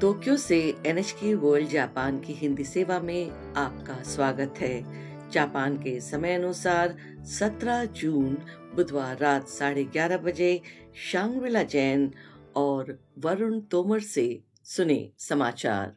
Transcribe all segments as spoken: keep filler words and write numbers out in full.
Tokyo से N H के world Japan की हिंदी सेवा में आपका स्वागत है। जापान के समय अनुसार सत्रह जून बुधवार रात साढ़े ग्यारह बजे शांग्रिला जैन और वरुण तोमर से सुने समाचार।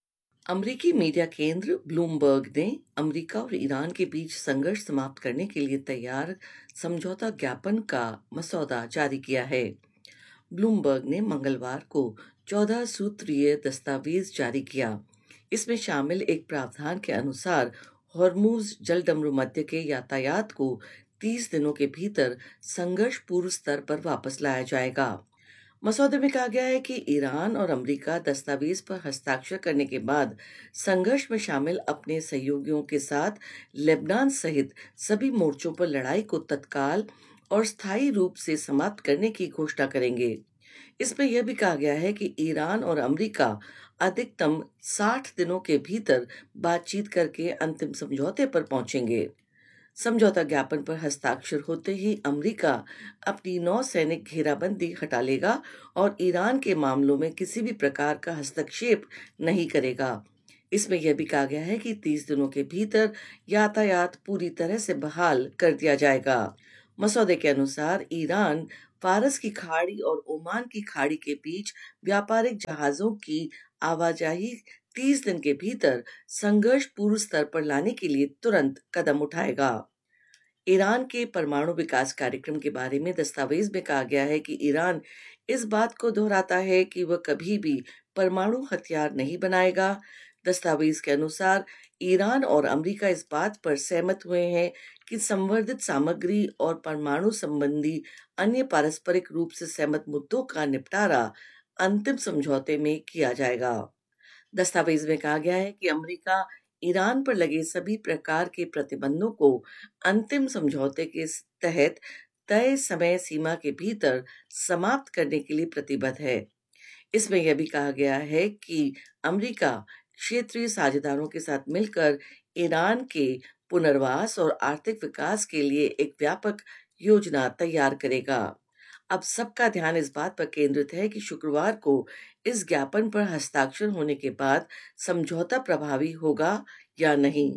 अमेरिकी मीडिया केंद्र ब्लूमबर्ग ने अमेरिका और ईरान के बीच संघर्ष समाप्त करने के लिए तैयार समझौता ज्ञापन का मसौदा जारी किया है। ब्लूमबर्ग ने मंगलवार को चौदह सूत्रीय दस्तावेज जारी किया। इसमें शामिल एक प्रावधान के अनुसार हॉर्मुज जलडमरूमध्य के यातायात को तीस दिनों के भीतर संघर्ष पूर्व स्तर पर वापस लाया जाएगा। मसौदे में कहा गया है कि ईरान और अमेरिका दस्तावेज पर हस्ताक्षर करने के बाद संघर्ष में शामिल अपने सहयोगियों के साथ लेबनान सहित सभी मोर्चों पर लड़ाई को तत्काल और स्थायी रूप से समाप्त करने की घोषणा करेंगे। इसमें यह भी कहा गया है कि ईरान और अमेरिका अधिकतम साठ दिनों के भीतर बातचीत करके अंतिम समझौते पर पहुंचेंगे। समझौता ज्ञापन पर हस्ताक्षर होते ही अमेरिका अपनी नौसैनिक घेराबंदी हटा लेगा और ईरान के मामलों में किसी भी प्रकार का हस्तक्षेप नहीं करेगा। इसमें यह भी कहा गया है कि तीस दिनों के भीतर यातायात पूरी तरह से बहाल कर दिया जाएगा। मसौदे के अनुसार ईरान फारस की खाड़ी और ओमान की खाड़ी के बीच व्यापारिक जहाजों की आवाजाही तीस दिन के भीतर संघर्ष पूर्व स्तर पर लाने के लिए तुरंत कदम उठाएगा। ईरान के परमाणु विकास कार्यक्रम के बारे में दस्तावेज में कहा गया है कि ईरान इस बात को दोहराता है कि वह कभी भी परमाणु हथियार नहीं बनाएगा। दस्तावेज के अनुसार ईरान और अमेरिका इस बात पर सहमत हुए हैं कि संवर्धित सामग्री और परमाणु संबंधी अन्य पारस्परिक रूप से सहमत मुद्दों का निपटारा अंतिम समझौते में किया जाएगा। दस्तावेज में कहा गया है कि अमेरिका ईरान पर लगे सभी प्रकार के प्रतिबंधों को अंतिम समझौते के तहत तय समय सीमा के भीतर समाप्त करने के लिए प्रतिबद्ध है। इसमें यह भी कहा गया है कि अमेरिका क्षेत्रीय साझेदारों के साथ मिलकर ईरान के पुनर्वास और आर्थिक विकास के लिए एक व्यापक योजना तैयार करेगा। अब सबका ध्यान इस बात पर केंद्रित है कि शुक्रवार को इस ज्ञापन पर हस्ताक्षर होने के बाद समझौता प्रभावी होगा या नहीं।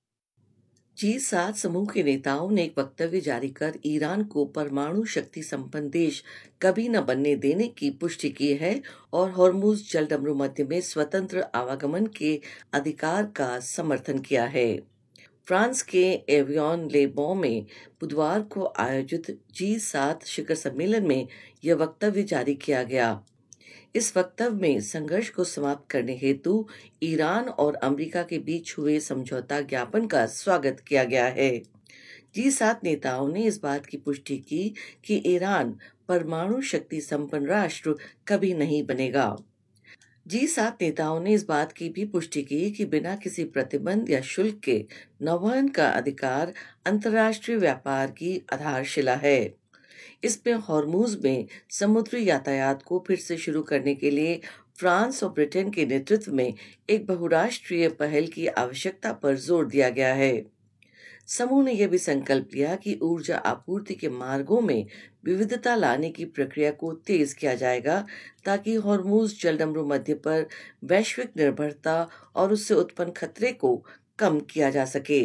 जी सात समूह के नेताओं ने एक वक्तव्य जारी कर ईरान को परमाणु शक्ति संपन्न देश कभी न बनने देने की पुष्टि की है और हॉर्मुज जलडमरूमध्य में स्वतंत्र आवागमन के अधिकार का समर्थन किया है। फ्रांस के एवियन ले बॉन में बुधवार को आयोजित जी सात शिखर सम्मेलन में यह वक्तव्य जारी किया गया। इस वक्तव्य में संघर्ष को समाप्त करने हेतु ईरान और अमेरिका के बीच हुए समझौता ज्ञापन का स्वागत किया गया है। जी सात नेताओं ने इस बात की पुष्टि की कि ईरान परमाणु शक्ति संपन्न राष्ट्र कभी नहीं बनेगा। जी सात नेताओं ने इस बात की भी पुष्टि की कि बिना किसी प्रतिबंध या शुल्क के नौवहन का अधिकार अंतर्राष्ट्रीय व्यापार की आधारशिला है। इसमें हॉर्मुज में समुद्री यातायात को फिर से शुरू करने के लिए फ्रांस और ब्रिटेन के नेतृत्व में एक बहुराष्ट्रीय पहल की आवश्यकता पर जोर दिया गया है। समूह ने यह भी संकल्प लिया कि ऊर्जा आपूर्ति के मार्गों में विविधता लाने की प्रक्रिया को तेज किया जाएगा ताकि हॉर्मुज जलडमरूमध्य पर वैश्विक निर्भरता और उससे उत्पन्न खतरे को कम किया जा सके।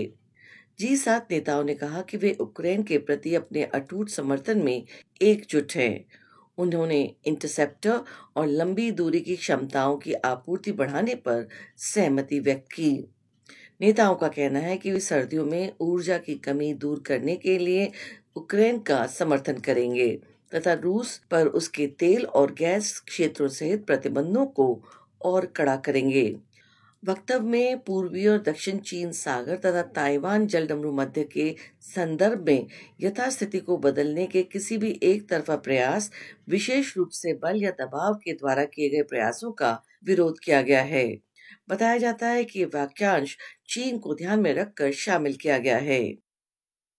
जी सात नेताओं ने कहा कि वे यूक्रेन के प्रति अपने अटूट समर्थन में एकजुट हैं। उन्होंने इंटरसेप्टर और लंबी दूरी की क्षमताओं की आपूर्ति बढ़ाने पर सहमति व्यक्त की। नेताओं का कहना है कि वे सर्दियों में ऊर्जा की कमी दूर करने के लिए यूक्रेन का समर्थन करेंगे तथा रूस पर उसके तेल और गैस क्षेत्रों सहित प्रतिबंधों को और कड़ा करेंगे। वक्तव्य में पूर्वी और दक्षिण चीन सागर तथा ताइवान जलडमरूमध्य के संदर्भ में यथास्थिति को बदलने के किसी भी एक तरफा प्रयास, विशेष रूप से बल या दबाव के द्वारा किए गए प्रयासों का विरोध किया गया है। बताया जाता है कि वाक्यांश चीन को ध्यान में रखकर शामिल किया गया है।